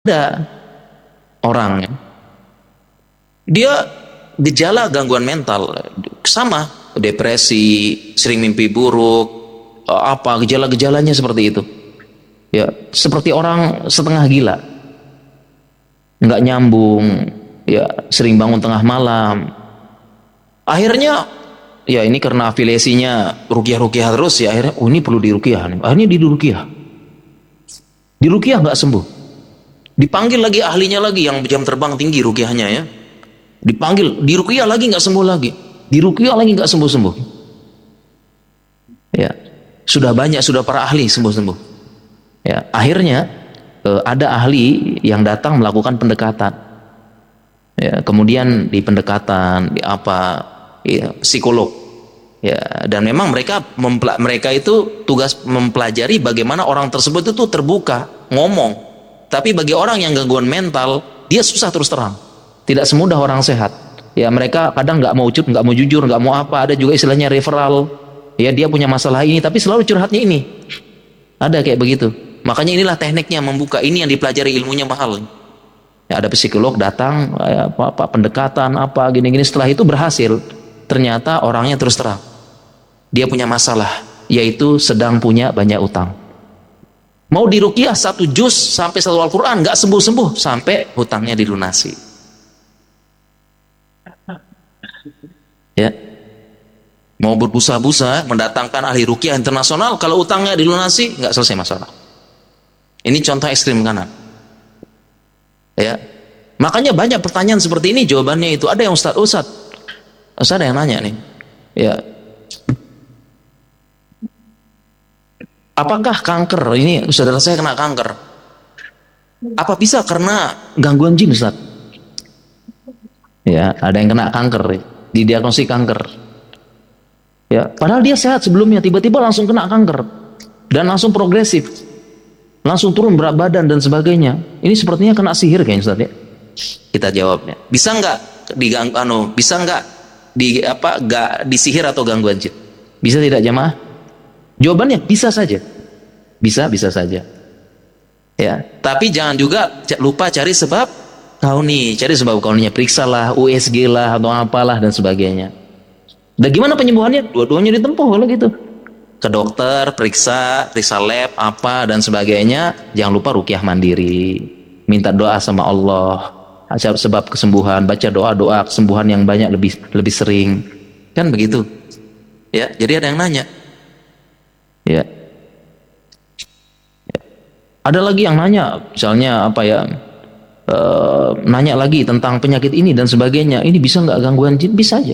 Ada orang ya, dia gejala gangguan mental sama, depresi, sering mimpi buruk, apa gejala-gejalanya seperti itu. Ya, seperti orang setengah gila, nggak nyambung, ya sering bangun tengah malam. Akhirnya, ya ini karena afiliasinya rukiah-rukiah terus ya, akhirnya, oh ini perlu dirukiah nih. Akhirnya dirukiah nggak sembuh. Dipanggil lagi ahlinya lagi yang jam terbang tinggi rukiahnya ya. Dipanggil, dirukiah lagi nggak sembuh lagi. Dirukiah lagi nggak sembuh-sembuh. Ya, sudah banyak, sudah para ahli sembuh-sembuh. Ya, akhirnya ada ahli yang datang melakukan pendekatan. Ya, kemudian di pendekatan, di apa, ya, psikolog. Ya, dan memang mereka itu tugas mempelajari bagaimana orang tersebut itu terbuka, ngomong. Tapi bagi orang yang gangguan mental, dia susah terus terang. Tidak semudah orang sehat. Ya, mereka kadang nggak mau nggak mau jujur, nggak mau apa. Ada juga istilahnya referral. Ya, dia punya masalah ini, tapi selalu curhatnya ini. Ada kayak begitu. Makanya inilah tekniknya membuka, ini yang dipelajari, ilmunya mahal. Ya, ada psikolog datang, apa pendekatan apa gini-gini, setelah itu berhasil. Ternyata orangnya terus terang. Dia punya masalah, yaitu sedang punya banyak utang. Mau dirukiah 1 juz sampai 1 Al-Quran, nggak sembuh-sembuh sampai hutangnya dilunasi. Ya, mau berbusa-busa mendatangkan ahli rukiah internasional, kalau utangnya dilunasi nggak selesai masalah. Ini contoh ekstrim kanan. Ya, makanya banyak pertanyaan seperti ini, jawabannya itu ada yang Ustaz ada yang nanya nih. Ya, apakah kanker ini, saudara saya kena kanker, apa bisa karena gangguan jin, Ustaz? Ya, ada yang kena kanker, didiagnosis kanker. Ya, padahal dia sehat sebelumnya, tiba-tiba langsung kena kanker dan langsung progresif, langsung turun berat badan dan sebagainya. Ini sepertinya kena sihir kayaknya, Ustaz ya. Kita jawabnya, bisa nggak bisa nggak disihir atau gangguan jin? Bisa tidak jamaah? Jawabannya bisa saja. Bisa saja. Ya, tapi jangan juga lupa cari sebab kauni, cari sebab kauninya, periksalah USG lah atau apalah dan sebagainya. Dan gimana penyembuhannya? Dua-duanya ditempuh kalau gitu. Ke dokter, periksa lab apa dan sebagainya. Jangan lupa ruqyah mandiri. Minta doa sama Allah. Sebab kesembuhan, baca doa-doa kesembuhan yang banyak, lebih sering. Kan begitu. Ya, jadi ada yang nanya. Ya. Ada lagi yang nanya, misalnya apa ya, nanya lagi tentang penyakit ini dan sebagainya. Ini bisa nggak gangguan jin? Bisa aja.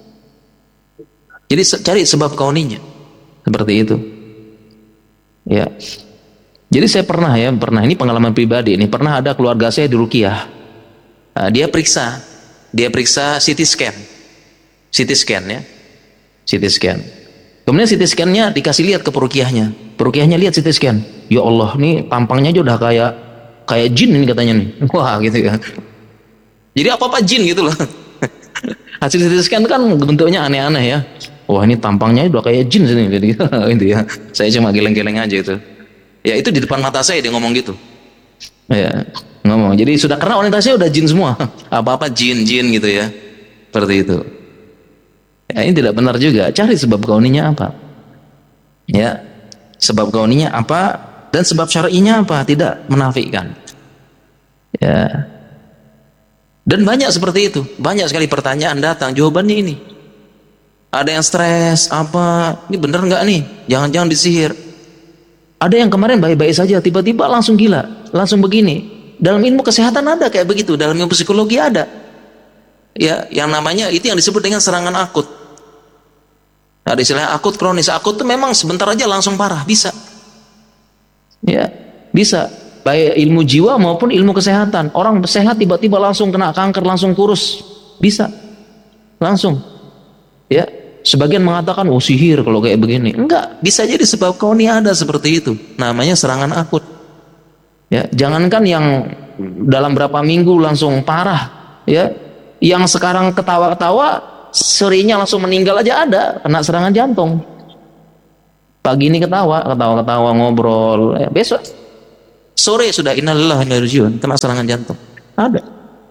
Jadi cari sebab kauninya, seperti itu. Ya. Jadi saya pernah ini pengalaman pribadi. Ini pernah ada keluarga saya di ruqyah. Dia periksa CT scan ya, CT scan. Kemudian CT scan-nya dikasih lihat ke peruqyahnya. Peruqyahnya lihat CT scan. Ya Allah, nih tampangnya aja udah kayak jin ini katanya nih. Wah, gitu ya. Jadi apa jin gitu loh. Hasil CT scan kan bentuknya aneh-aneh ya. Wah, ini tampangnya udah kayak jin sini. Jadi gitu ya. Saya cuma geleng-geleng aja itu. Ya, itu di depan mata saya dia ngomong gitu. Ya, ngomong. Jadi sudah, karena orientasinya udah jin semua. Apa-apa jin gitu ya. Seperti itu. Ya, ini tidak benar juga. Cari sebab kauninya apa. Ya, sebab kauninya apa dan sebab syar'inya apa, tidak menafikan. Ya. Dan banyak seperti itu. Banyak sekali pertanyaan datang, jawabannya ini. Ada yang stres, apa, ini benar nggak nih? Jangan-jangan disihir. Ada yang kemarin baik-baik saja, tiba-tiba langsung gila, langsung begini. Dalam ilmu kesehatan ada kayak begitu, dalam ilmu psikologi ada. Ya, yang namanya itu yang disebut dengan serangan akut. Ada istilah akut kronis. Akut itu memang sebentar aja langsung parah, bisa. Ya, bisa. Baik ilmu jiwa maupun ilmu kesehatan. Orang sehat tiba-tiba langsung kena kanker, langsung kurus. Bisa. Langsung. Ya, sebagian mengatakan oh sihir kalau kayak begini. Enggak, bisa jadi sebab kauni ada seperti itu. Namanya serangan akut. Ya, jangankan yang dalam berapa minggu langsung parah, ya. Yang sekarang ketawa-ketawa, sorenya langsung meninggal aja ada, kena serangan jantung. Pagi ini ketawa ngobrol, ya, besok Sore sudah innalillahi wa inna ilaihi raji'un, kena serangan jantung. Ada.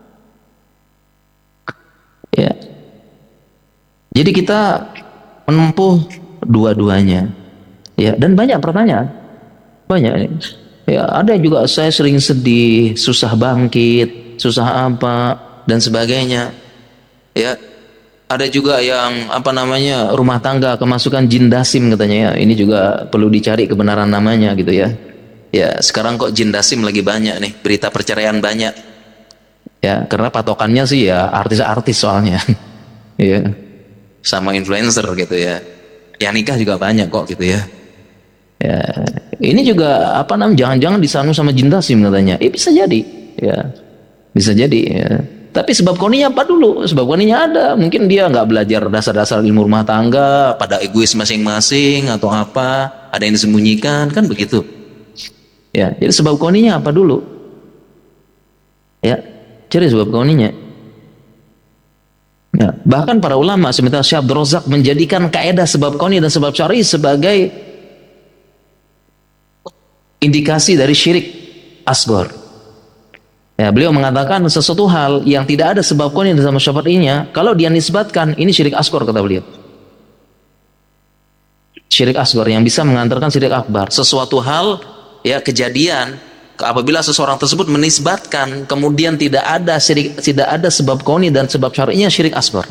Ya. Jadi kita menempuh dua-duanya. Ya, dan banyak pertanyaan. Banyak ini. Ya, ada juga saya sering sedih, susah bangkit, susah apa dan sebagainya. Ya. Ada juga yang rumah tangga kemasukan jin dasim katanya ya. Ini juga perlu dicari kebenaran namanya gitu ya. Ya, sekarang kok jin dasim lagi banyak nih, berita perceraian banyak. Ya, karena patokannya sih ya artis-artis soalnya. Ya. Sama influencer gitu ya. Yang nikah juga banyak kok gitu ya. Ya, ini juga jangan-jangan disanu sama jin dasim katanya. Bisa jadi, ya. Bisa jadi ya. Tapi sebab koninya apa dulu? Sebab koninya ada. Mungkin dia nggak belajar dasar-dasar ilmu rumah tangga, pada egois masing-masing atau apa, ada yang disembunyikan, kan begitu. Ya, jadi sebab koninya apa dulu? Ya, cari sebab koninya. Ya, bahkan para ulama seperti Syekh Abdul Razak menjadikan kaidah sebab koni dan sebab syar'i sebagai indikasi dari syirik asghar. Ya, beliau mengatakan sesuatu hal yang tidak ada sebab koni dan sebab syar'inya, kalau dia nisbatkan, ini syirik asghar kata beliau. Syirik asghar yang bisa mengantarkan syirik akbar. Sesuatu hal, ya, kejadian, apabila seseorang tersebut menisbatkan kemudian tidak ada sebab koni dan sebab syar'inya, syirik asghar.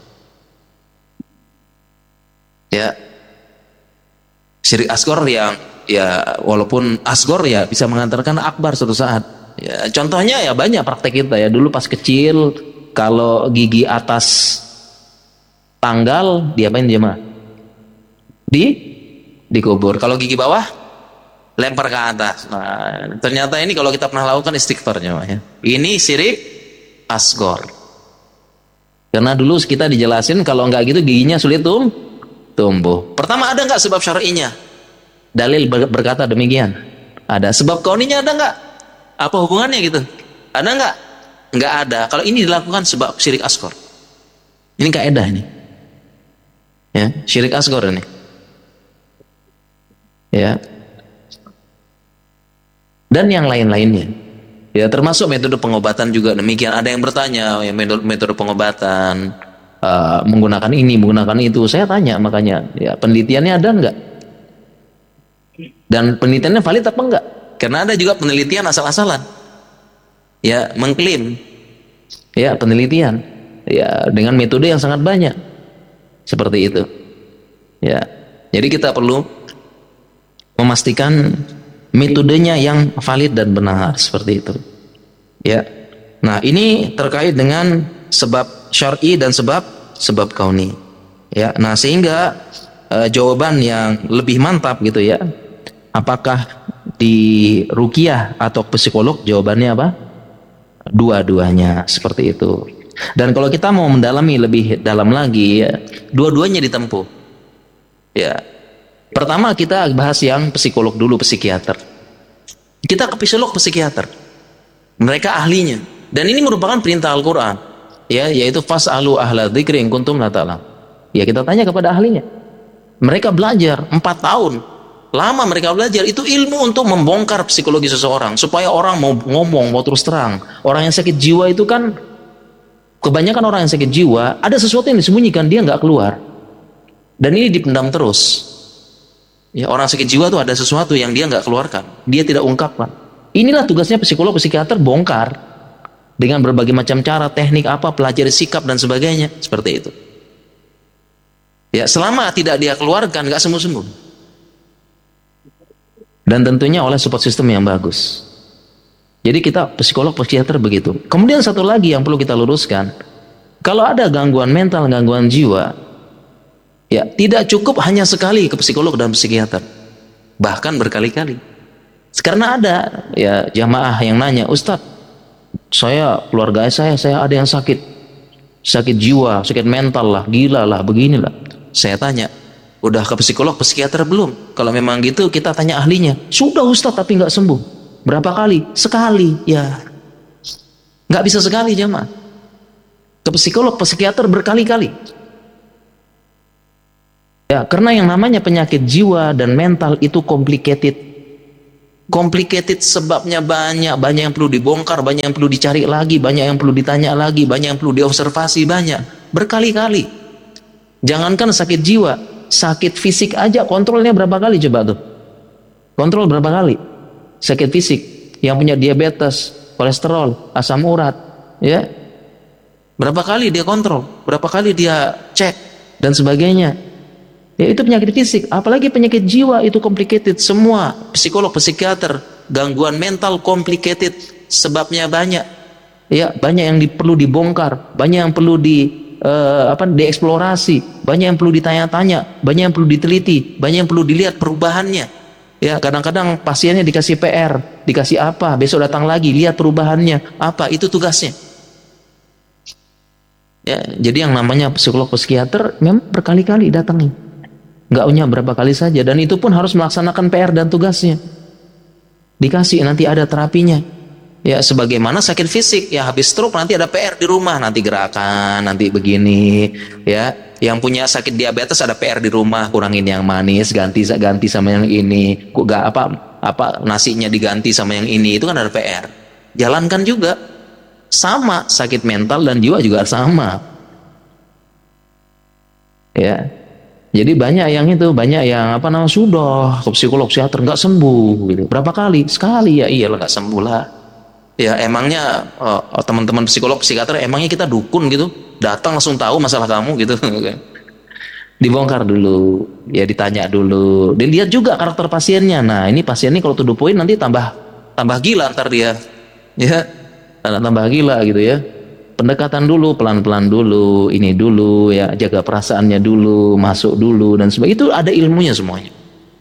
Ya. Syirik asghar yang ya walaupun asghar ya bisa mengantarkan akbar suatu saat. Ya, contohnya ya banyak praktek kita ya. Dulu pas kecil kalau gigi atas tanggal diapain jemaah? Dikubur. Kalau gigi bawah lempar ke atas. Nah, ternyata ini kalau kita pernah lakukan istighfar jemaah ya. Ini syirik asghar. Karena dulu kita dijelasin kalau nggak gitu giginya sulit tumbuh. Pertama, ada nggak sebab syar'inya? Dalil berkata demikian. Ada. Sebab kauninya ada nggak? Apa hubungannya gitu? Ada nggak? Nggak ada. Kalau ini dilakukan sebab syirik asghar. Ini kaidah ini. Ya, syirik asghar ini. Ya. Dan yang lain-lainnya. Ya, termasuk metode pengobatan juga demikian. Ada yang bertanya, ya, metode pengobatan menggunakan ini, menggunakan itu. Saya tanya makanya, ya, penelitiannya ada nggak? Dan penelitiannya valid apa enggak? Karena ada juga penelitian asal-asalan. Ya, mengklaim. Ya, penelitian. Ya, dengan metode yang sangat banyak. Seperti itu. Ya. Jadi kita perlu memastikan metodenya yang valid dan benar seperti itu. Ya. Nah, ini terkait dengan sebab syar'i dan sebab kauni. Ya. Nah, sehingga jawaban yang lebih mantap gitu ya. Apakah di ruqyah atau psikolog? Jawabannya apa? Dua-duanya seperti itu. Dan kalau kita mau mendalami lebih dalam lagi ya, dua-duanya ditempuh. Ya. Pertama kita bahas yang psikolog dulu, psikiater. Kita ke psikolog, psikiater. Mereka ahlinya. Dan ini merupakan perintah Al-Qur'an. Ya, yaitu fas'alu ahla dzikri in kuntum la ta'lam. Ya, kita tanya kepada ahlinya. Mereka belajar 4 tahun. Lama mereka belajar, itu ilmu untuk membongkar psikologi seseorang supaya orang mau ngomong, mau terus terang. Orang yang sakit jiwa itu kan, kebanyakan orang yang sakit jiwa ada sesuatu yang disembunyikan, dia nggak keluar, dan ini dipendam terus. Ya, orang sakit jiwa itu ada sesuatu yang dia nggak keluarkan, dia tidak ungkapkan. Inilah tugasnya psikolog, psikiater, bongkar dengan berbagai macam cara, teknik apa, pelajari sikap dan sebagainya, seperti itu. Ya, selama tidak dia keluarkan, nggak sembuh-sembuh. Dan tentunya oleh support system yang bagus. Jadi kita psikolog, psikiater begitu. Kemudian satu lagi yang perlu kita luruskan, kalau ada gangguan mental, gangguan jiwa, ya tidak cukup hanya sekali ke psikolog dan psikiater, bahkan berkali-kali. Karena ada ya jamaah yang nanya, Ustadz, keluarga saya ada yang sakit jiwa, sakit mental lah, gila lah, beginilah. Saya tanya, udah ke psikolog, psikiater belum? Kalau memang gitu kita tanya ahlinya. Sudah Ustadz tapi nggak sembuh. Berapa kali? Sekali. Ya, nggak bisa sekali jemaah. Ke psikolog, psikiater berkali-kali. Ya, karena yang namanya penyakit jiwa dan mental itu complicated. complicated, sebabnya banyak, banyak yang perlu dibongkar, banyak yang perlu dicari lagi, banyak yang perlu ditanya lagi, banyak yang perlu diobservasi, banyak, berkali-kali. Jangankan sakit jiwa, sakit fisik aja kontrolnya berapa kali coba tuh? Kontrol berapa kali? Sakit fisik, yang punya diabetes, kolesterol, asam urat, ya, berapa kali dia kontrol, berapa kali dia cek dan sebagainya. Ya, itu penyakit fisik, apalagi penyakit jiwa itu complicated semua. Psikolog, psikiater, gangguan mental complicated, sebabnya banyak. Ya, banyak yang perlu dibongkar, banyak yang perlu dieksplorasi, banyak yang perlu ditanya-tanya, banyak yang perlu diteliti, banyak yang perlu dilihat perubahannya. Ya, kadang-kadang pasiennya dikasih PR, dikasih apa, besok datang lagi, lihat perubahannya, apa, itu tugasnya. Ya, jadi yang namanya psikolog, psikiater memang berkali-kali datangnya. Nggak punya berapa kali saja, dan itu pun harus melaksanakan PR dan tugasnya. Dikasih nanti ada terapinya. Ya, sebagaimana sakit fisik, ya habis stroke nanti ada PR di rumah, nanti gerakan, nanti begini, ya. Yang punya sakit diabetes ada PR di rumah, kurangin yang manis, ganti sama yang ini, gak apa nasinya diganti sama yang ini, itu kan ada PR. Jalankan juga. Sama, sakit mental dan jiwa juga sama. Ya. Jadi banyak yang sudah ke psikolog, psikiater nggak sembuh gitu. Berapa kali? Sekali, ya iyalah nggak sembuh lah. Ya emangnya teman-teman psikolog, psikiater emangnya kita dukun gitu? Datang langsung tahu masalah kamu gitu. Dibongkar dulu, ya ditanya dulu, dilihat juga karakter pasiennya. Nah, ini pasien ini kalau to the point nanti tambah gila ntar dia. Ya, tambah gila gitu ya. Pendekatan dulu, pelan-pelan dulu, ini dulu, ya, jaga perasaannya dulu, masuk dulu dan sebagainya. Itu ada ilmunya semuanya.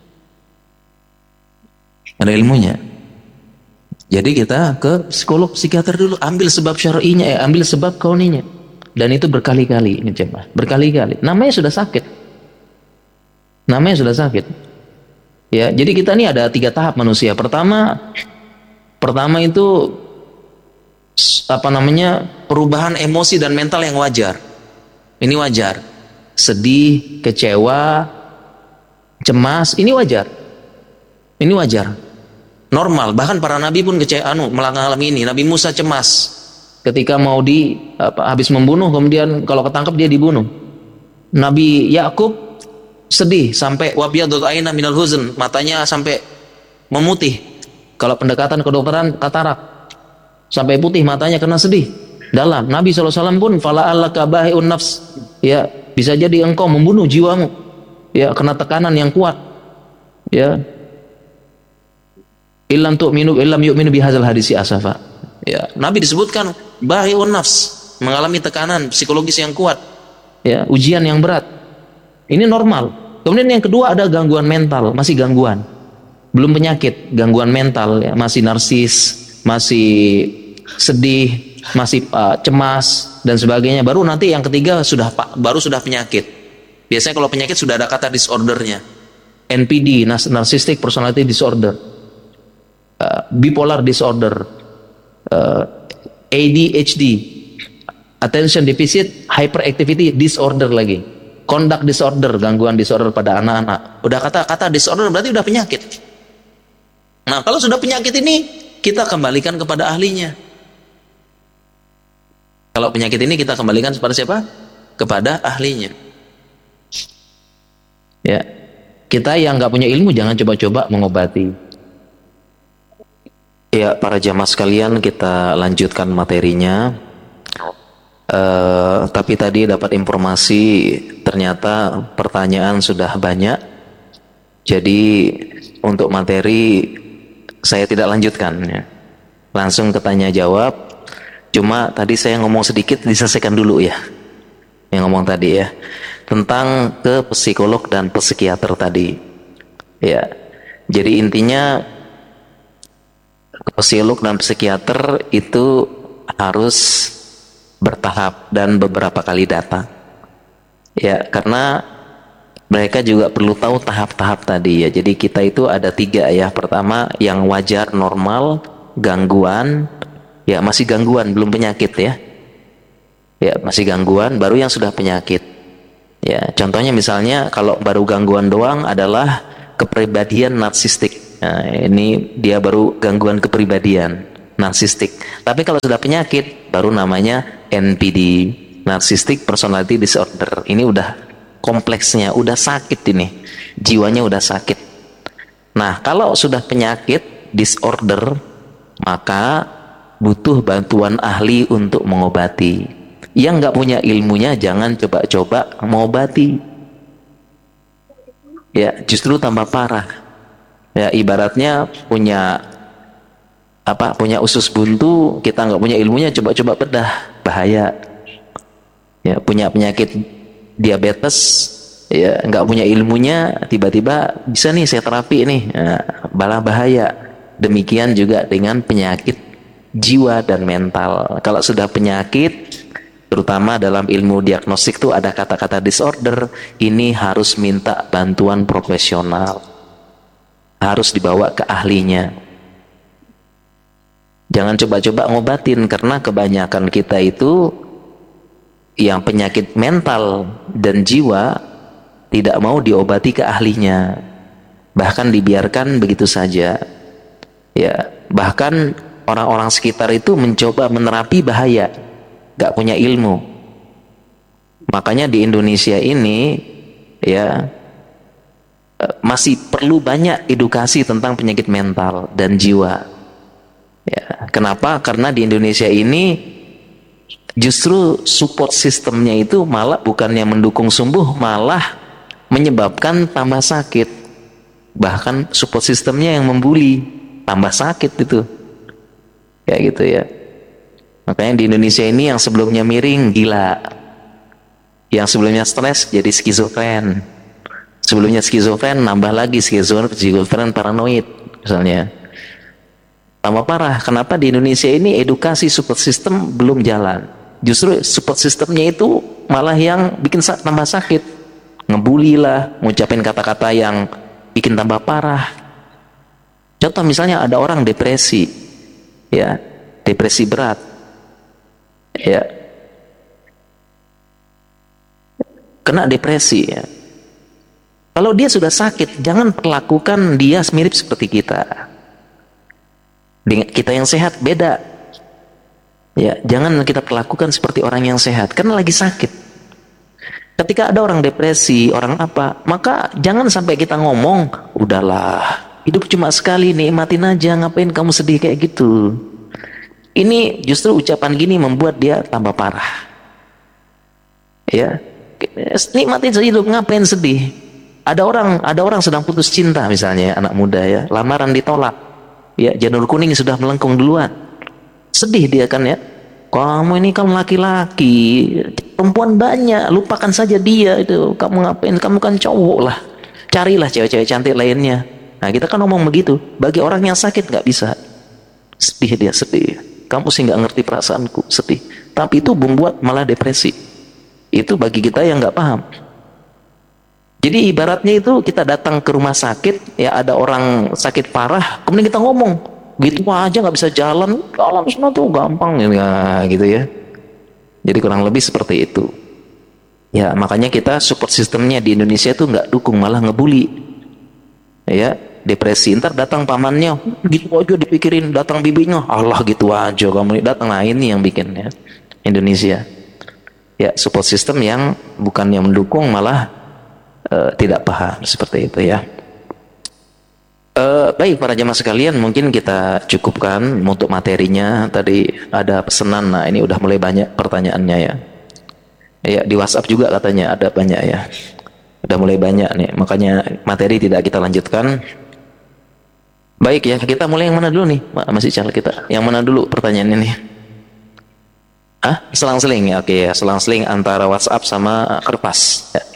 Ada ilmunya. Jadi kita ke psikolog, psikiater dulu, ambil sebab syar'inya, ambil sebab kauninya. Dan itu berkali-kali, ini jemaah, berkali-kali. Namanya sudah sakit. Namanya sudah sakit. Ya, jadi kita ini ada 3 tahap manusia. Pertama itu perubahan emosi dan mental yang wajar. Ini wajar. Sedih, kecewa, cemas, ini wajar. Ini wajar. Normal. Bahkan para nabi pun mengalami ini. Nabi Musa cemas ketika mau habis membunuh, kemudian kalau ketangkap dia dibunuh. Nabi Yakub sedih sampai wabiyadul aina minal huzn, matanya sampai memutih. Kalau pendekatan kedokteran katarak, sampai putih matanya karena sedih dalam. Nabi SAW pun fala'allaka bahi'un nafs, ya, bisa jadi engkau membunuh jiwamu, ya, kena tekanan yang kuat, ya, illam yu'minu bihadzal hadisi asafa, ya. Nabi disebutkan bahi'un nafs, mengalami tekanan psikologis yang kuat, ya, ujian yang berat. Ini normal. Kemudian yang kedua ada gangguan mental, masih gangguan, belum penyakit, gangguan mental, ya, masih narsis, masih sedih, masih cemas dan sebagainya. Baru nanti yang ketiga sudah penyakit. Biasanya kalau penyakit sudah ada kata disordernya. NPD, narcissistic personality disorder, bipolar disorder, ADHD, attention deficit hyperactivity disorder lagi, conduct disorder, gangguan disorder pada anak-anak. Udah kata disorder berarti udah penyakit. Nah, kalau sudah penyakit ini kita kembalikan kepada ahlinya. Kalau penyakit ini kita kembalikan kepada siapa? Kepada ahlinya. Ya, kita yang nggak punya ilmu jangan coba-coba mengobati. Ya, para jamaah sekalian, kita lanjutkan materinya. Tapi tadi dapat informasi ternyata pertanyaan sudah banyak. Jadi untuk materi saya tidak lanjutkan, ya. Langsung ke tanya jawab. Cuma tadi saya ngomong sedikit, diselesaikan dulu ya. Yang ngomong tadi ya, tentang ke psikolog dan psikiater tadi. Ya. Jadi intinya ke psikolog dan psikiater itu harus bertahap dan beberapa kali datang. Ya, karena mereka juga perlu tahu tahap-tahap tadi ya. Jadi kita itu ada 3 ya. Pertama yang wajar, normal, gangguan. Ya, masih gangguan, belum penyakit ya. Ya, masih gangguan, baru yang sudah penyakit. Ya, contohnya misalnya kalau baru gangguan doang adalah kepribadian narsistik. Nah, ini dia baru gangguan kepribadian, narsistik. Tapi kalau sudah penyakit, baru namanya NPD, Narcissistic Personality Disorder. Ini udah kompleksnya, udah sakit ini, jiwanya udah sakit. Nah, kalau sudah penyakit disorder, maka butuh bantuan ahli untuk mengobati. Yang nggak punya ilmunya jangan coba-coba mengobati. Ya, justru tambah parah. Ya, ibaratnya punya usus buntu, kita nggak punya ilmunya, coba-coba bedah, bahaya. Ya, punya penyakit diabetes, ya nggak punya ilmunya, tiba-tiba bisa nih saya terapi nih, malah bahaya. Demikian juga dengan penyakit jiwa dan mental. Kalau sudah penyakit, terutama dalam ilmu diagnostik itu ada kata-kata disorder, ini harus minta bantuan profesional, harus dibawa ke ahlinya. Jangan coba-coba ngobatin, karena kebanyakan kita itu yang penyakit mental dan jiwa tidak mau diobati ke ahlinya, bahkan dibiarkan begitu saja. Ya, bahkan orang-orang sekitar itu mencoba menerapi, bahaya, gak punya ilmu. Makanya di Indonesia ini ya masih perlu banyak edukasi tentang penyakit mental dan jiwa. Ya, kenapa? Karena di Indonesia ini justru support sistemnya itu malah bukannya mendukung sembuh, malah menyebabkan tambah sakit. Bahkan support sistemnya yang membuli, tambah sakit itu. Kayak gitu ya. Makanya di Indonesia ini yang sebelumnya miring gila, yang sebelumnya stres jadi skizofren, sebelumnya skizofren nambah lagi skizofren paranoid misalnya. Tambah parah. Kenapa di Indonesia ini edukasi support system belum jalan? Justru support systemnya itu malah yang bikin tambah sakit, ngebully lah, ngucapin kata-kata yang bikin tambah parah. Contoh misalnya ada orang depresi, ya, depresi berat, ya, kena depresi, ya. Kalau dia sudah sakit, jangan perlakukan dia mirip seperti kita. Dengan kita yang sehat beda, ya, jangan kita perlakukan seperti orang yang sehat, karena lagi sakit. Ketika ada orang depresi, orang apa, maka jangan sampai kita ngomong, udahlah, hidup cuma sekali, nikmatin aja, ngapain kamu sedih kayak gitu. Ini justru ucapan gini membuat dia tambah parah. Ya, nikmatin saja hidup, ngapain sedih. Ada orang sedang putus cinta misalnya, anak muda ya, lamaran ditolak, ya, janur kuning sudah melengkung duluan, sedih dia kan ya. Kamu ini kan laki-laki, perempuan banyak, lupakan saja dia itu. Kamu ngapain? Kamu kan cowok lah, carilah cewek-cewek cantik lainnya. Nah, kita kan ngomong begitu. Bagi orang yang sakit nggak bisa. Sedih dia, sedih. Kamu sih nggak ngerti perasaanku, sedih. Tapi itu membuat malah depresi. Itu bagi kita yang nggak paham. Jadi ibaratnya itu kita datang ke rumah sakit, ya ada orang sakit parah, kemudian kita ngomong, gitu aja nggak bisa jalan, kalau semua tuh gampang, ya, gitu ya. Jadi kurang lebih seperti itu. Ya, makanya kita support sistemnya di Indonesia itu nggak dukung, malah ngebully. Ya, depresi, ntar datang pamannya, gitu aja dipikirin, datang bibinya, Allah gitu aja kamu datang. Nah, ini yang bikin ya Indonesia. Ya, support system yang bukannya mendukung, malah tidak paham seperti itu ya. Baik para jemaah sekalian, mungkin kita cukupkan untuk materinya. Tadi ada pesanan, nah ini udah mulai banyak pertanyaannya ya. Ya, di WhatsApp juga katanya ada banyak ya. Udah mulai banyak nih, makanya materi tidak kita lanjutkan. Baik ya, kita mulai yang mana dulu nih? Masih cara kita. Yang mana dulu pertanyaannya nih? Selang-seling ya, oke ya, selang-seling antara WhatsApp sama kertas. Ya.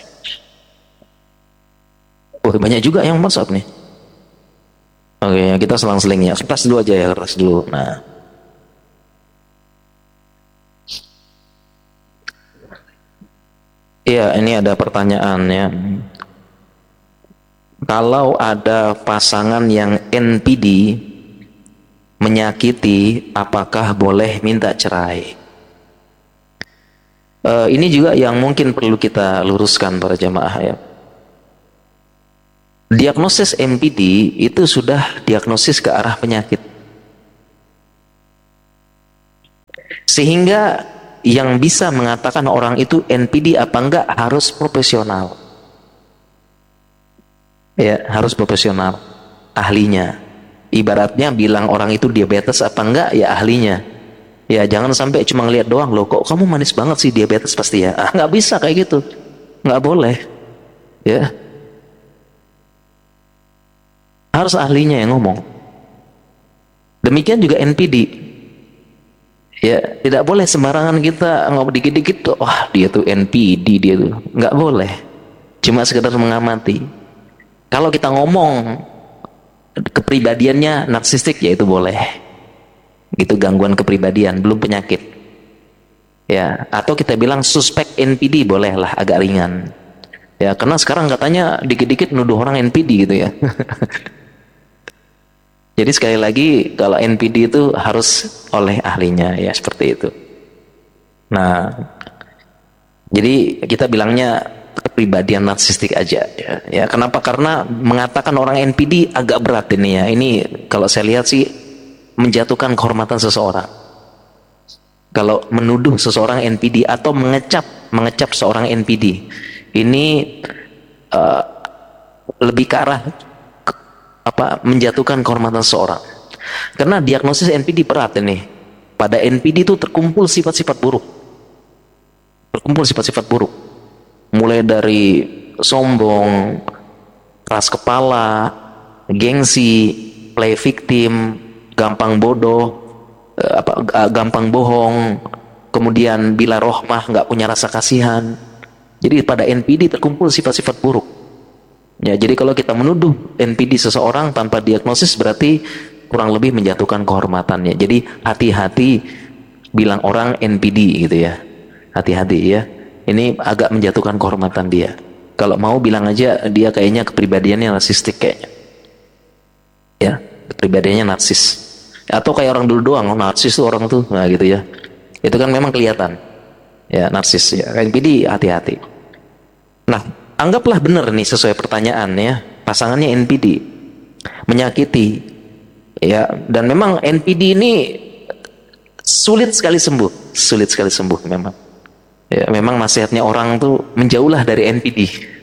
Oh, banyak juga yang WhatsApp nih. Oke, kita selang-seling ya. Kertas dulu aja ya, kertas dulu. Nah. Iya, ini ada pertanyaan ya. Kalau ada pasangan yang NPD menyakiti, apakah boleh minta cerai? Ini juga yang mungkin perlu kita luruskan para jamaah ya. Diagnosis NPD itu sudah diagnosis ke arah penyakit. Sehingga yang bisa mengatakan orang itu NPD apa enggak harus profesional. Ya, harus profesional. Ahlinya. Ibaratnya bilang orang itu diabetes apa enggak, ya ahlinya. Ya, jangan sampai cuma ngeliat doang, loh kok kamu manis banget sih, diabetes pasti ya. Ah, nggak bisa kayak gitu. Nggak boleh. Ya, harus ahlinya yang ngomong. Demikian juga NPD. Ya, tidak boleh sembarangan kita ngomong dikit-dikit tuh, wah dia tuh NPD, dia tuh. Nggak boleh. Cuma sekedar mengamati. Kalau kita ngomong kepribadiannya narsistik, ya itu boleh. Gitu, gangguan kepribadian, belum penyakit. Ya, atau kita bilang suspek NPD, bolehlah, agak ringan. Ya, karena sekarang katanya dikit-dikit nuduh orang NPD gitu ya. Jadi sekali lagi, kalau NPD itu harus oleh ahlinya, ya seperti itu. Nah, jadi kita bilangnya kepribadian narsistik aja. Ya, kenapa? Karena mengatakan orang NPD agak berat ini ya. Ini kalau saya lihat sih menjatuhkan kehormatan seseorang. Kalau menuduh seseorang NPD atau mengecap seorang NPD, ini lebih ke arah menjatuhkan kehormatan seseorang. Karena diagnosis NPD berat ini. Pada NPD itu terkumpul sifat-sifat buruk. Mulai dari sombong, keras kepala, gengsi, play victim, gampang bodoh, gampang bohong, kemudian bila rohmah, nggak punya rasa kasihan. Jadi pada NPD terkumpul sifat-sifat buruk. Ya, jadi kalau kita menuduh NPD seseorang tanpa diagnosis berarti kurang lebih menjatuhkan kehormatannya. Jadi hati-hati bilang orang NPD gitu ya. Hati-hati ya. Ini agak menjatuhkan kehormatan dia. Kalau mau bilang aja dia kayaknya kepribadiannya narsistik kayaknya. Ya, kepribadiannya narsis. Atau kayak orang dulu doang, narsis tuh orang tuh, nah gitu ya. Itu kan memang kelihatan. Ya, narsis ya. NPD hati-hati. Nah, anggaplah benar nih sesuai pertanyaan ya, pasangannya NPD, menyakiti, ya, dan memang NPD ini sulit sekali sembuh memang. Ya, memang nasihatnya orang tuh menjauhlah dari NPD,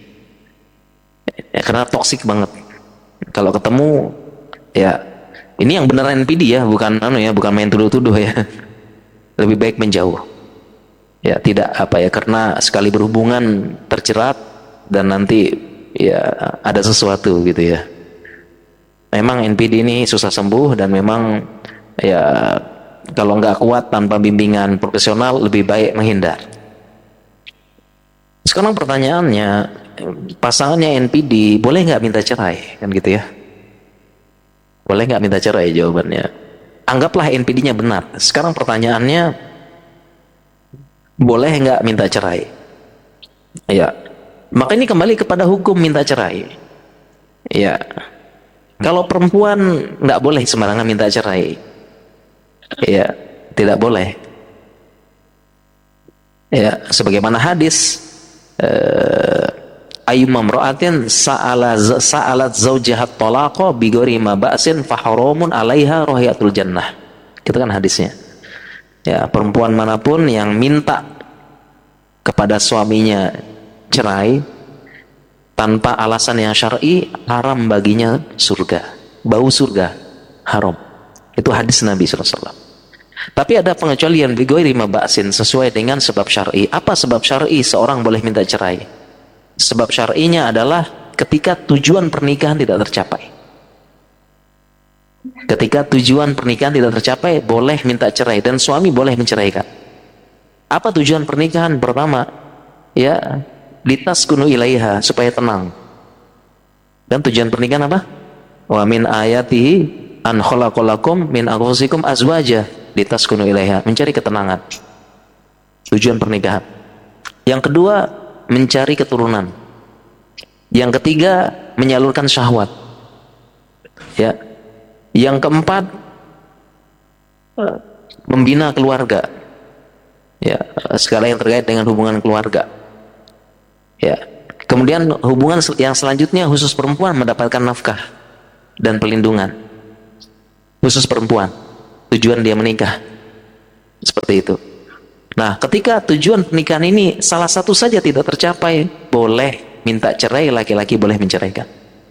ya, karena toksik banget. Kalau ketemu, ya, ini yang beneran NPD ya, bukan bukan main tuduh-tuduh ya. Lebih baik menjauh. Ya, tidak karena sekali berhubungan terjerat dan nanti ya ada sesuatu gitu ya. Memang NPD ini susah sembuh dan memang ya kalau nggak kuat tanpa bimbingan profesional lebih baik menghindar. Sekarang pertanyaannya, pasangannya NPD boleh nggak minta cerai kan gitu ya? Boleh nggak minta cerai? Jawabannya, anggaplah NPD-nya benar. Sekarang pertanyaannya, boleh nggak minta cerai? Ya, maka ini kembali kepada hukum minta cerai. Ya, kalau perempuan nggak boleh sembarangan minta cerai. Ya, tidak boleh. Ya, sebagaimana hadis, ayyuma imra'atin sa'alat zawjaha talaqa bighairi ma ba'sin fa haramun 'alaiha rahiyatul jannah. Itu kan hadisnya. Ya, perempuan manapun yang minta kepada suaminya cerai tanpa alasan yang syar'i, haram baginya surga. Bau surga haram. Itu hadis Nabi SAW. Tapi ada pengecualian bighairi ma ba'sin, sesuai dengan sebab syar'i. Apa sebab syar'i seorang boleh minta cerai? Sebab syar'inya adalah ketika tujuan pernikahan tidak tercapai. Ketika tujuan pernikahan tidak tercapai, boleh minta cerai dan suami boleh menceraikan. Apa tujuan pernikahan? Pertama, ya, litaskunu ilaiha, supaya tenang. Dan tujuan pernikahan apa? Wa min ayatihi an khalaqalakum min anfusikum azwaja litaskunu ilaiha, mencari ketenangan. Tujuan pernikahan. Yang kedua, mencari keturunan. Yang ketiga, menyalurkan syahwat. Ya. Yang keempat, membina keluarga. Ya, segala yang terkait dengan hubungan keluarga. Ya. Kemudian hubungan yang selanjutnya khusus perempuan mendapatkan nafkah dan perlindungan. Khusus perempuan, tujuan dia menikah. Seperti itu. Nah, ketika tujuan pernikahan ini salah satu saja tidak tercapai, boleh minta cerai, laki-laki boleh menceraikan.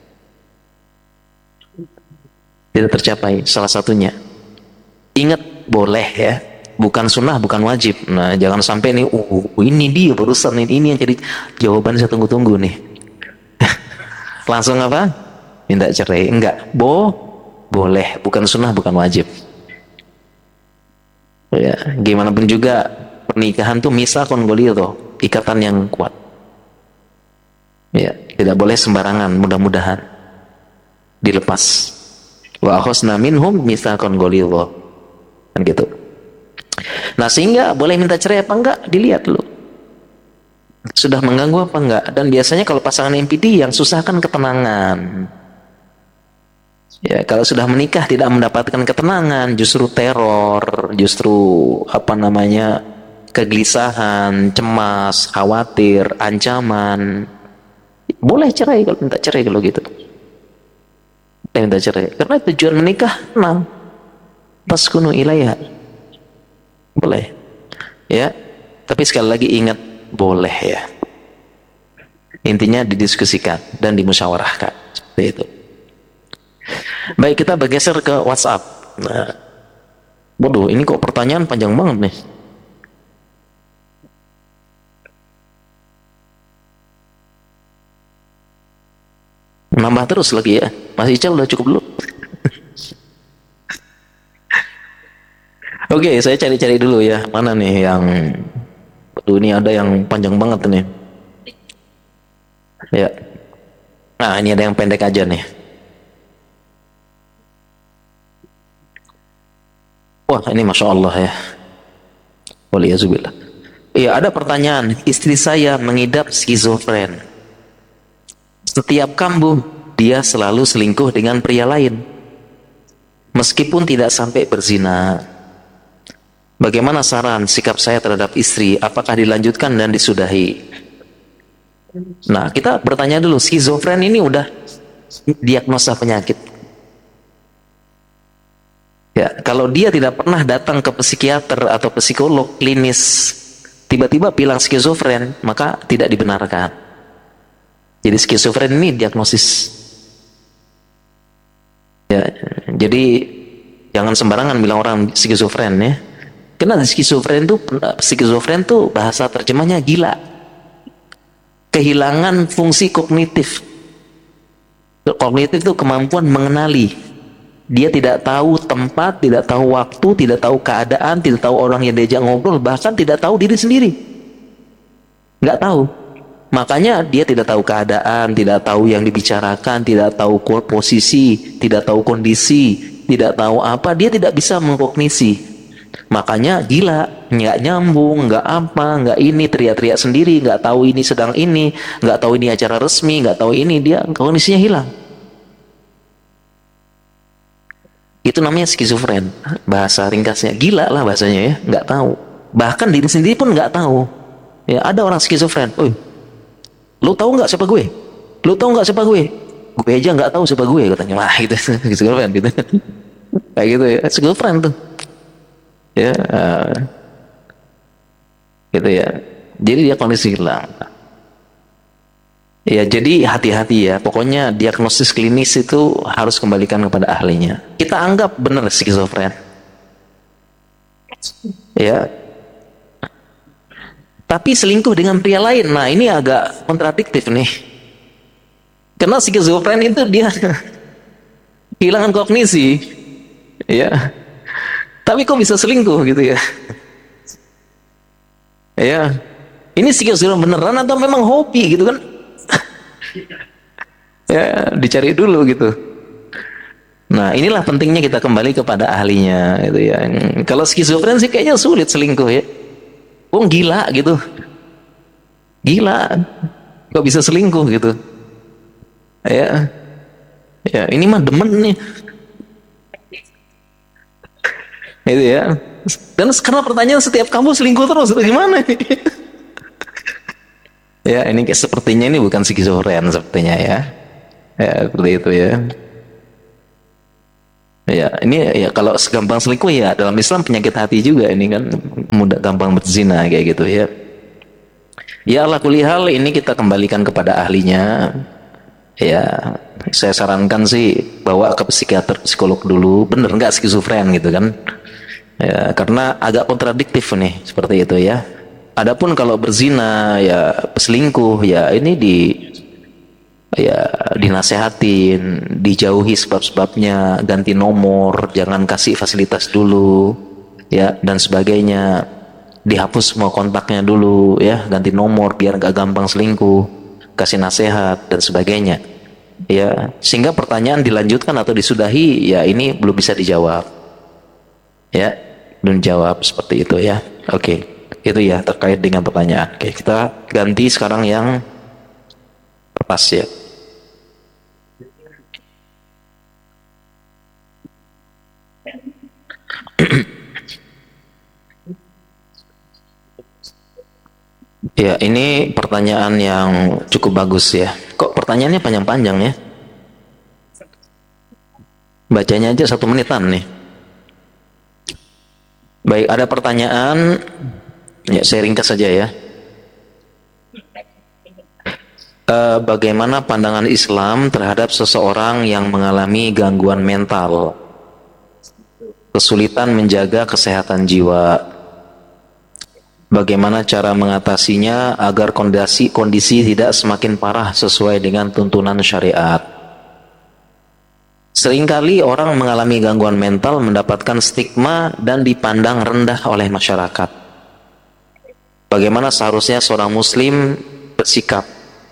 Tidak tercapai salah satunya. Ingat, boleh ya. Bukan sunnah, bukan wajib. Nah, jangan sampai nih, ini dia barusan ini yang jadi jawaban saya tunggu-tunggu nih. Langsung apa? Minta cerai. Enggak, boleh. Bukan sunnah, bukan wajib. Ya, gimana pun juga pernikahan tuh misakon ghalidho, ikatan yang kuat. Ya, tidak boleh sembarangan, mudah-mudahan dilepas. Wa akhosna minhum mitsaqan ghalidha. Kan gitu. Nah, sehingga boleh minta cerai apa enggak dilihat dulu. Sudah mengganggu apa enggak? Dan biasanya kalau pasangan MPD yang susah kan ketenangan. Ya, kalau sudah menikah tidak mendapatkan ketenangan, justru teror, justru apa namanya? Kegelisahan, cemas, khawatir, ancaman. Boleh cerai kalau minta cerai kalau gitu. Minta cerai karena tujuan menikah tenang, taskunu ilaiha, boleh ya, tapi sekali lagi ingat boleh ya, intinya didiskusikan dan dimusyawarahkan seperti itu. Baik, kita bergeser ke WhatsApp. Nah, bodoh, ini kok pertanyaan panjang banget nih. Nambah terus lagi ya. Mas Ica udah cukup dulu. Oke, saya cari-cari dulu ya. Mana nih yang... Aduh, ini ada yang panjang banget nih. Ya. Nah, ini ada yang pendek aja nih. Wah, ini Masya Allah ya. Waliyazubillah. Iya, ada pertanyaan. Istri saya mengidap skizofren. Setiap kambuh, dia selalu selingkuh dengan pria lain. Meskipun tidak sampai berzina. Bagaimana saran sikap saya terhadap istri? Apakah dilanjutkan dan disudahi? Nah, kita bertanya dulu, skizofren ini udah diagnosa penyakit. Ya, kalau dia tidak pernah datang ke psikiater atau psikolog klinis, tiba-tiba bilang skizofren, maka tidak dibenarkan. Jadi skizofren ini diagnosis. Ya, jadi jangan sembarangan bilang orang skizofren ya. Karena skizofren tuh bahasa terjemahnya gila. Kehilangan fungsi kognitif. Kognitif itu kemampuan mengenali. Dia tidak tahu tempat, tidak tahu waktu, tidak tahu keadaan, tidak tahu orang yang diajak ngobrol, bahkan tidak tahu diri sendiri. Nggak tahu. Makanya dia tidak tahu keadaan, tidak tahu yang dibicarakan, tidak tahu posisi, tidak tahu kondisi, tidak tahu apa, dia tidak bisa mengkognisi. Makanya gila, nggak nyambung, nggak apa, nggak ini, teriak-teriak sendiri, nggak tahu ini sedang ini, nggak tahu ini acara resmi, nggak tahu ini, dia kognisinya hilang. Itu namanya skizofren, bahasa ringkasnya. Gila lah bahasanya ya, nggak tahu. Bahkan diri sendiri pun nggak tahu. Ya, ada orang skizofren. Lu tahu nggak siapa gue? Lu tahu nggak siapa gue? Gue aja nggak tahu siapa gue, katanya. Wah, gitu, skizofren gitu. Kayak gitu ya, skizofren tuh. Ya, gitu ya. Jadi dia kondisi hilang. Ya, jadi hati-hati ya. Pokoknya diagnosis klinis itu harus kembalikan kepada ahlinya. Kita anggap benar skizofren. Ya. Tapi selingkuh dengan pria lain. Nah, ini agak kontradiktif nih. Karena skizofren itu dia kehilangan kognisi. Ya. Tapi kok bisa selingkuh gitu ya? Ya. Ini skizofren beneran atau memang hobi gitu kan? Ya, dicari dulu gitu. Nah, inilah pentingnya kita kembali kepada ahlinya gitu ya. Kalau skizofren sih kayaknya sulit selingkuh ya. Gila gitu. Gila. Kok bisa selingkuh gitu. Ya. Ya, ini mah demen nih. Itu ya. Dan karena pertanyaan setiap kamu selingkuh terus itu gimana nih? Ya, ini sepertinya ini bukan skizofren sepertinya ya. Ya, seperti itu ya. Ya, ini ya kalau gampang selingkuh ya dalam Islam penyakit hati juga ini kan, mudah gampang berzina kayak gitu ya. Ya ala kulli hal ini kita kembalikan kepada ahlinya. Ya, saya sarankan sih bawa ke psikiater, psikolog dulu. Bener nggak skizofren gitu kan? Ya, karena agak kontradiktif nih seperti itu ya. Adapun kalau berzina ya selingkuh ya ini ya dinasehatin, dijauhi sebab-sebabnya, ganti nomor, jangan kasih fasilitas dulu, ya dan sebagainya, dihapus semua kontaknya dulu, ya ganti nomor biar gak gampang selingkuh, kasih nasihat dan sebagainya, ya sehingga pertanyaan dilanjutkan atau disudahi, ya ini belum bisa dijawab, ya belum jawab seperti itu ya. Oke, itu ya terkait dengan pertanyaan. Oke, kita ganti sekarang yang kertas ya. Ya, ini pertanyaan yang cukup bagus ya. Kok pertanyaannya panjang-panjang ya? Bacanya aja 1 menitan nih. Baik, ada pertanyaan. Ya, saya ringkas saja ya. Bagaimana pandangan Islam terhadap seseorang yang mengalami gangguan mental, kesulitan menjaga kesehatan jiwa? Bagaimana cara mengatasinya agar kondisi tidak semakin parah sesuai dengan tuntunan syariat? Seringkali orang mengalami gangguan mental mendapatkan stigma dan dipandang rendah oleh masyarakat. Bagaimana seharusnya seorang muslim bersikap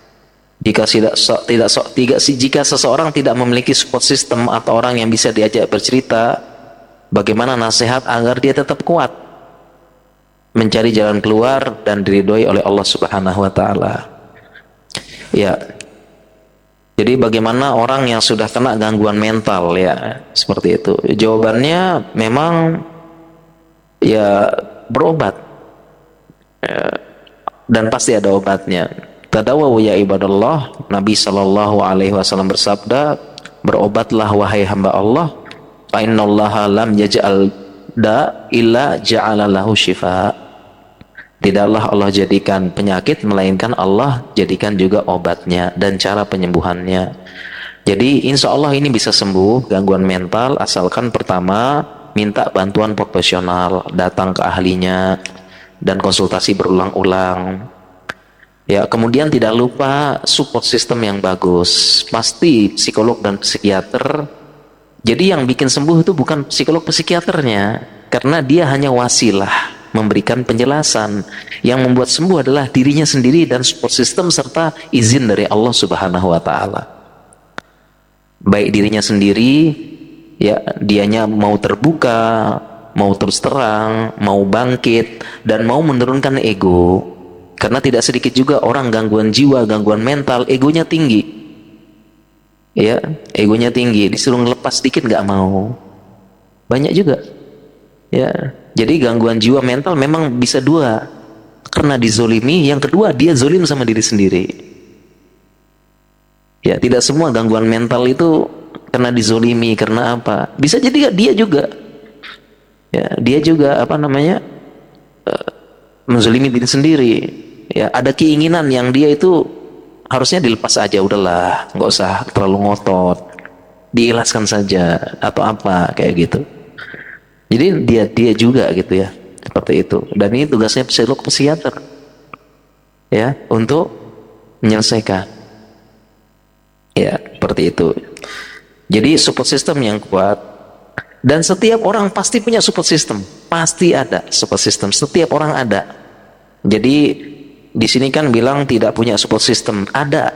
jika seseorang tidak memiliki support system atau orang yang bisa diajak bercerita? Bagaimana nasihat agar dia tetap kuat mencari jalan keluar dan diridhoi oleh Allah Subhanahu wa taala? Ya. Jadi bagaimana orang yang sudah kena gangguan mental ya, seperti itu. Jawabannya memang ya berobat. Ya, dan pasti ada obatnya. Tadawaw ya ibadallah, Nabi sallallahu alaihi wasallam bersabda, berobatlah wahai hamba Allah, fa innallaha lam yaj'al da illa ja'ala lahu syifa. Tidaklah Allah jadikan penyakit melainkan Allah jadikan juga obatnya dan cara penyembuhannya. Jadi insya Allah ini bisa sembuh gangguan mental asalkan pertama minta bantuan profesional, datang ke ahlinya dan konsultasi berulang-ulang. Ya, kemudian tidak lupa support system yang bagus. Pasti psikolog dan psikiater. Jadi yang bikin sembuh itu bukan psikolog psikiaternya, karena dia hanya wasilah memberikan penjelasan. Yang membuat sembuh adalah dirinya sendiri dan support system serta izin dari Allah Subhanahu wa taala. Baik dirinya sendiri, ya dianya mau terbuka, mau terus terang, mau bangkit dan mau menurunkan ego. Karena tidak sedikit juga orang gangguan jiwa, gangguan mental, egonya tinggi. Ya, egonya tinggi, disuruh ngelepas sedikit nggak mau. Banyak juga. Ya, jadi gangguan jiwa mental memang bisa dua. Karena dizolimi, yang kedua dia zolim sama diri sendiri. Ya, tidak semua gangguan mental itu karena dizolimi, karena apa? Bisa jadi dia juga. Ya, dia juga menzolimi diri sendiri. Ya, ada keinginan yang dia itu harusnya dilepas aja, udahlah, nggak usah terlalu ngotot, diikhlaskan saja atau apa kayak gitu. Jadi dia juga gitu ya, seperti itu. Dan ini tugasnya psikolog psikiater, ya, untuk menyelesaikan. Ya, seperti itu. Jadi support system yang kuat, dan setiap orang pasti punya support system, pasti ada support system. Setiap orang ada. Jadi di sini kan bilang tidak punya support system, ada.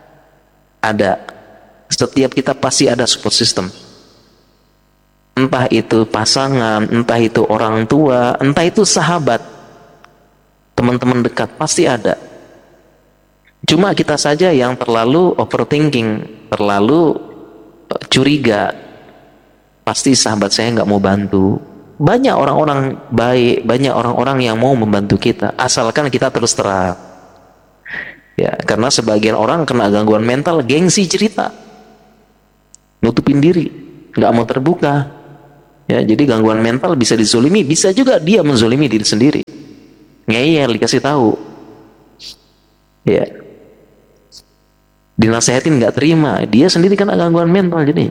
Setiap kita pasti ada support system. Entah itu pasangan, entah itu orang tua, entah itu sahabat, teman-teman dekat, pasti ada. Cuma kita saja yang terlalu overthinking, terlalu curiga. Pasti sahabat saya nggak mau bantu. Banyak orang-orang baik, banyak orang-orang yang mau membantu kita, asalkan kita terus terang. Ya, karena sebagian orang kena gangguan mental, gengsi cerita, nutupin diri, nggak mau terbuka. Ya, jadi gangguan mental bisa dizolimi, bisa juga dia menzolimi diri sendiri. Ngeyel, dikasih tahu, ya, dinasehatin nggak terima, dia sendiri kena gangguan mental jadi.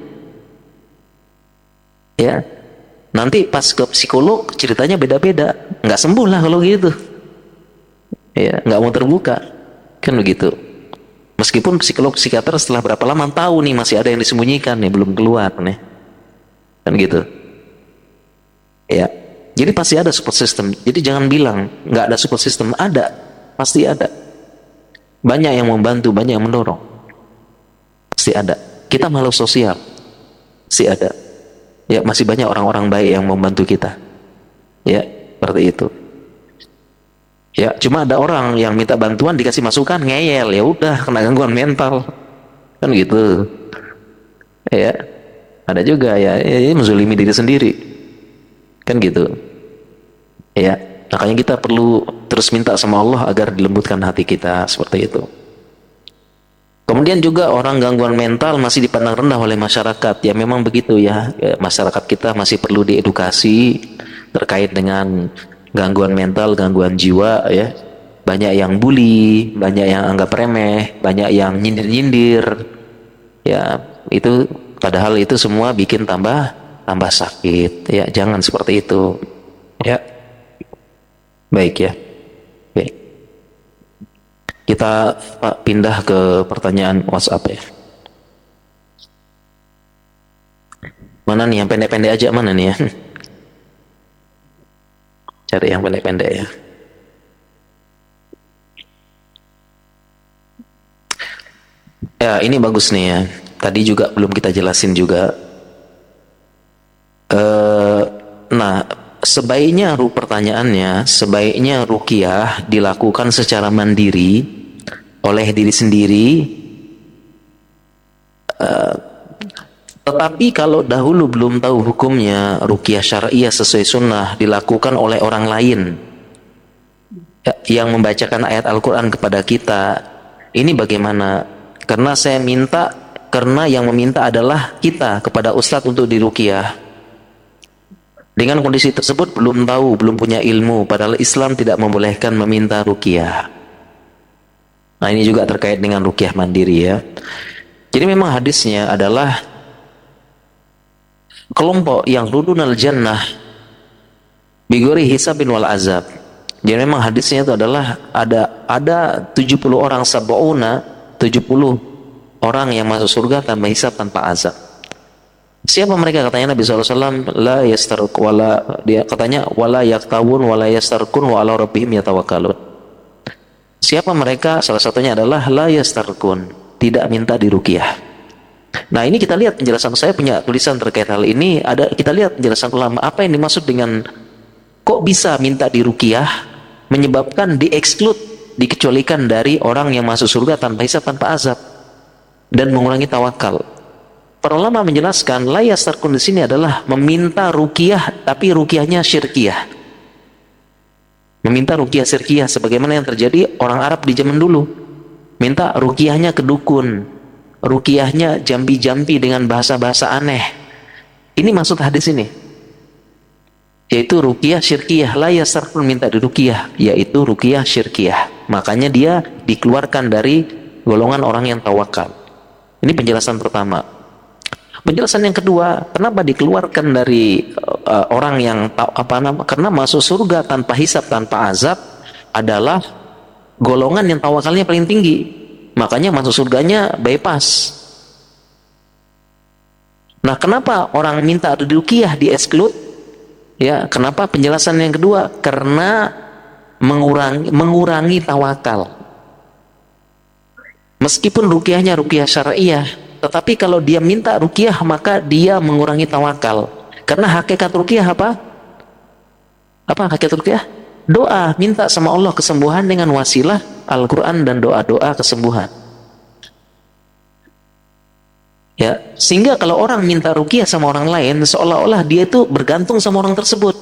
Ya, nanti pas ke psikolog ceritanya beda-beda, nggak sembuh lah kalau gitu. Ya, nggak mau terbuka, kan begitu. Meskipun psikolog psikiater setelah berapa lama tahu nih masih ada yang disembunyikan nih, belum keluar nih, kan gitu. Ya, jadi pasti ada support system. Jadi jangan bilang nggak ada support system, ada, pasti ada. Banyak yang membantu, banyak yang mendorong, pasti ada. Kita makhluk sosial, pasti ada. Ya, masih banyak orang-orang baik yang membantu kita. Ya, seperti itu. Ya, cuma ada orang yang minta bantuan dikasih masukan ngeyel, ya udah kena gangguan mental, kan gitu. Ya, ada juga ya, menzalimi diri sendiri, kan gitu. Ya, makanya kita perlu terus minta sama Allah agar dilembutkan hati kita seperti itu. Kemudian juga orang gangguan mental masih dipandang rendah oleh masyarakat. Ya memang begitu ya, masyarakat kita masih perlu diedukasi terkait dengan gangguan mental, gangguan jiwa ya. Banyak yang bully, banyak yang anggap remeh, banyak yang nyindir-nyindir. Ya, itu padahal itu semua bikin tambah sakit. Ya, jangan seperti itu. Ya. Baik ya. Oke. Kita pindah ke pertanyaan WhatsApp ya. Mana nih yang pendek-pendek aja, mana nih ya? Cari yang pendek-pendek ya. Ya, ini bagus nih ya. Tadi juga belum kita jelasin juga. Nah, sebaiknya pertanyaannya, sebaiknya ruqyah dilakukan secara mandiri oleh diri sendiri. Tetapi kalau dahulu belum tahu hukumnya, ruqyah syariah sesuai sunnah dilakukan oleh orang lain yang membacakan ayat Al-Quran kepada kita. Ini bagaimana? Karena saya minta, karena yang meminta adalah kita kepada ustadz untuk diruqyah. Dengan kondisi tersebut belum tahu, belum punya ilmu, padahal Islam tidak membolehkan meminta ruqyah. Nah, ini juga terkait dengan ruqyah mandiri ya. Jadi memang hadisnya adalah kelompok yang rudunal jannah bigori hisabin wal azab. Jadi memang hadisnya itu adalah ada 70 orang sab'una, 70 orang yang masuk surga tanpa hisab, tanpa azab. Siapa mereka? Katanya Nabi SAW, la yastarq wala, dia katanya wala yaktawun wala yastarqun wa ala rabbihim yatawakkalun. Siapa mereka? Salah satunya adalah la yastarqun, tidak minta diruqyah. Nah, ini kita lihat penjelasan, saya punya tulisan terkait hal ini, ada kita lihat penjelasan ulama apa yang dimaksud dengan kok bisa minta diruqyah, menyebabkan di-exclude, dikecualikan dari orang yang masuk surga tanpa hisab, tanpa azab dan mengurangi tawakal. Para ulama menjelaskan la yastarqun di sini adalah meminta ruqyah, tapi ruqyahnya syirkiyah. Meminta ruqyah syirkiyah sebagaimana yang terjadi orang Arab di zaman dulu. Minta ruqyahnya ke dukun, ruqyahnya jambi-jambi dengan bahasa-bahasa aneh. Ini maksud hadis ini. Yaitu ruqyah syirkiyah, la yastarqun, minta diruqyah, yaitu ruqyah syirkiyah. Makanya dia dikeluarkan dari golongan orang yang tawakal. Ini penjelasan pertama. Penjelasan yang kedua, kenapa dikeluarkan dari orang yang karena masuk surga tanpa hisab, tanpa azab adalah golongan yang tawakalnya paling tinggi. Makanya masuk surganya bypass. Nah, kenapa orang minta diruqyah di-exclude? Ya, kenapa penjelasan yang kedua? Karena mengurangi tawakal. Meskipun ruqyahnya ruqyah syariah, tetapi kalau dia minta ruqyah maka dia mengurangi tawakal. Karena hakikat ruqyah apa? Apa hakikat ruqyah? Doa, minta sama Allah kesembuhan dengan wasilah Al-Quran dan doa-doa kesembuhan. Ya, sehingga kalau orang minta ruqyah sama orang lain, seolah-olah dia itu bergantung sama orang tersebut.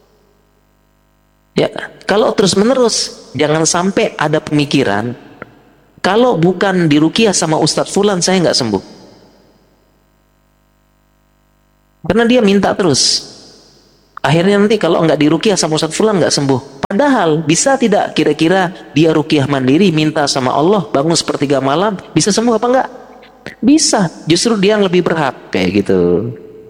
Ya, kalau terus-menerus jangan sampai ada pemikiran Kalau bukan diruqyah sama Ustadz Fulan, saya nggak sembuh. Karena dia minta terus. Akhirnya nanti kalau nggak diruqyah sama Ustadz Fulan nggak sembuh. Padahal bisa tidak kira-kira dia ruqyah mandiri, minta sama Allah, bangun sepertiga malam, bisa sembuh apa enggak? Bisa. Justru dia yang lebih berhak kayak gitu.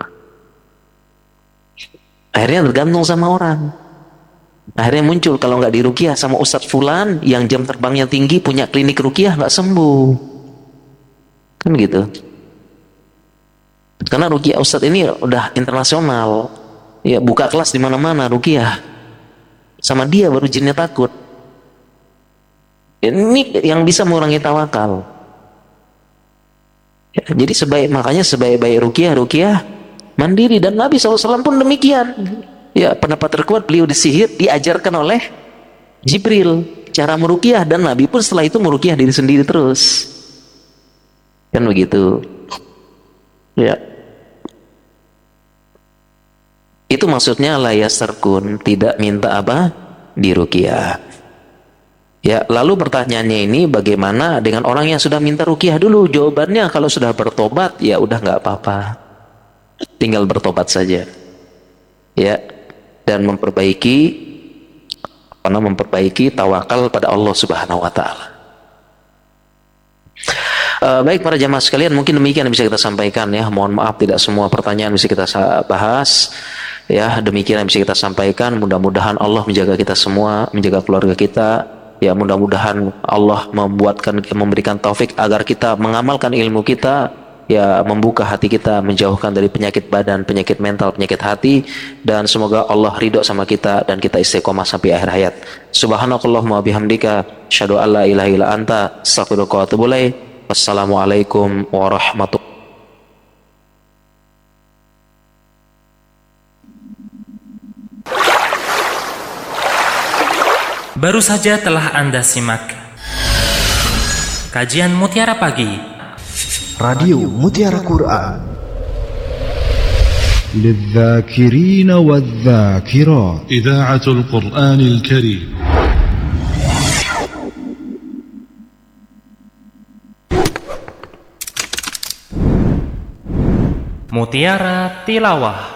Akhirnya tergantung sama orang. Akhirnya muncul kalau nggak diruqyah sama Ustadz Fulan yang jam terbangnya tinggi, punya klinik ruqyah, nggak sembuh. Kan gitu. Karena ruqyah Ustadz ini udah internasional. Ya, buka kelas di mana-mana ruqyah. Sama dia baru jinnya takut. Ini yang bisa mengurangi tawakal. Ya, jadi makanya sebaik-baik ruqyah mandiri, dan Nabi SAW pun demikian. Ya, pendapat terkuat beliau disihir diajarkan oleh Jibril cara meruqyah, dan Nabi pun setelah itu meruqyah diri sendiri terus. Kan begitu. Ya. Itu maksudnya la yastarqun, tidak minta apa? Diruqyah. Ya, lalu pertanyaannya ini bagaimana dengan orang yang sudah minta ruqyah dulu? Jawabannya kalau sudah bertobat ya udah nggak apa-apa. Tinggal bertobat saja. Ya. Dan memperbaiki tawakal pada Allah Subhanahu wa taala. Baik para jamaah sekalian, mungkin demikian yang bisa kita sampaikan ya. Mohon maaf tidak semua pertanyaan bisa kita bahas. Ya, demikian yang bisa kita sampaikan. Mudah-mudahan Allah menjaga kita semua, menjaga keluarga kita. Ya, mudah-mudahan Allah memberikan taufik agar kita mengamalkan ilmu kita, ya, membuka hati kita, menjauhkan dari penyakit badan, penyakit mental, penyakit hati, dan semoga Allah ridho sama kita dan kita istiqomah sampai akhir hayat. Subhanakallahumma bihamdika, asyhadu an la ilaha illa anta, astaghfiruka wa atubu ilaik. Wassalamualaikum warahmatullahi. Baru saja telah Anda simak kajian Mutiara Pagi Radio Mutiara Quran للذاكرين والذاكرات إذاعة القرآن الكريم. Mutiara Tilawah.